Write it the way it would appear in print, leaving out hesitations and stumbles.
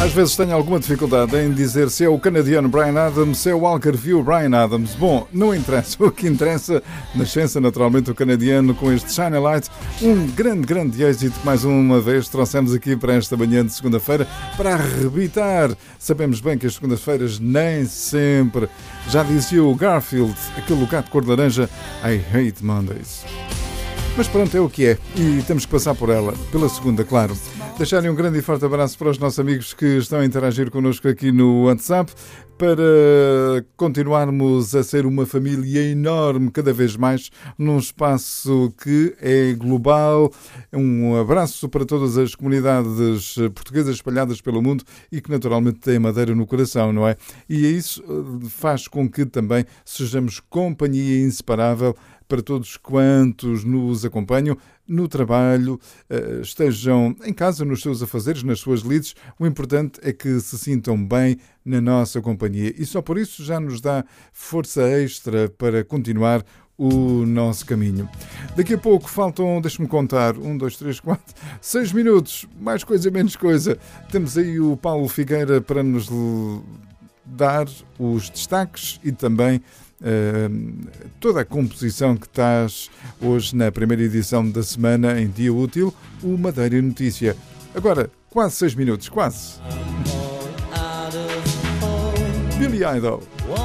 Às vezes tenho alguma dificuldade em dizer se é o canadiano Bryan Adams, se é o Algarvio Bryan Adams. Bom, não interessa. O que interessa, nascença naturalmente o canadiano com este Shine a Light, um grande êxito que mais uma vez trouxemos aqui para esta manhã de segunda-feira para arrebitar. Sabemos bem que as segundas-feiras nem sempre, já dizia o Garfield, aquele gato cor de laranja, I hate Mondays. Mas pronto, é o que é e temos que passar por ela, pela segunda, claro. Deixarem um grande e forte abraço para os nossos amigos que estão a interagir connosco aqui no WhatsApp para continuarmos a ser uma família enorme, cada vez mais, num espaço que é global. Um abraço para todas as comunidades portuguesas espalhadas pelo mundo e que naturalmente têm Madeira no coração, não é? E isso faz com que também sejamos companhia inseparável para todos quantos nos acompanham no trabalho, estejam em casa, nos seus afazeres, nas suas lides. O importante é que se sintam bem na nossa companhia e só por isso já nos dá força extra para continuar o nosso caminho. Daqui a pouco faltam, deixe-me contar, 1, 2, 3, 4, 6 minutos, mais coisa, menos coisa. Temos aí o Paulo Figueira para nos dar os destaques e também toda a composição que estás hoje na primeira edição da semana em Dia Útil, o Madeira Notícia. Agora, quase 6 minutos, quase. Billy Idol.